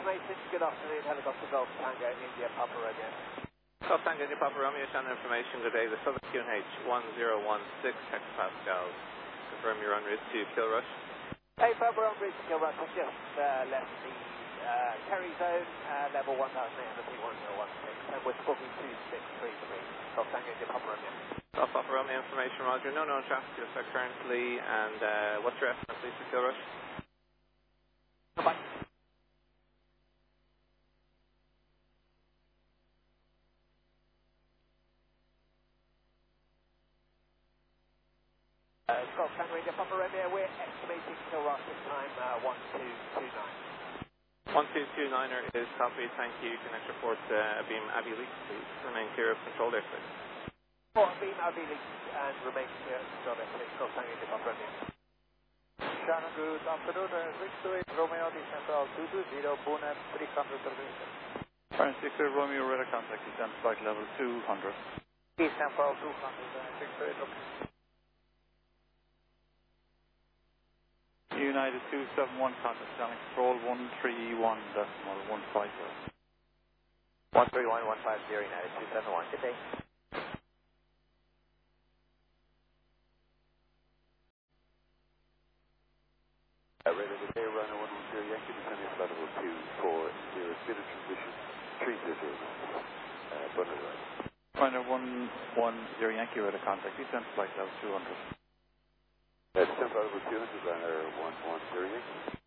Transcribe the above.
information. Good afternoon, helicopter Golf Tango, India, Papa Romeo. Golf Tango, India, Papa Romeo, channel information. Good day, the Southern QNH 1016 hectopascals. Confirm you're en route to Kilrush. Hey, Papa, en route to Kilrush. I've just left the Kerry zone, level 1800 feet 1016, and we're booking 2633. Golf Tango, India, Papa Romeo. Golf Papa Romeo information, Roger. No known traffic to affect currently, and what's your estimate, please, for Kilrush? Bye. Golf Tango, India, Papa Romeo, we're estimating Kilrush this time, 1229. 1229er is copy, thank you. Connect report Beam Abbey Leaks, please. Remain clear of control airspace. Beam Abbey Leaks and remain clear of control airspace. Golf Tango, India, Papa Romeo. Shannon, good afternoon, 628 Romeo, descent to 220, Bonnet 300 elevation. Fire 628 Romeo, radar contact, descent flight level 200. Descent to 200, 628, okay. United 271 contact, channel control 131.150. 131.150, United 271, good day. Radar, good day, runner 110 Yankee, descending flight level 240, speed of transition 300, Bonnet right. Runner 110 Yankee, radar contact, descent flight level 200. Descent flight level 200, runner 110 Yankee.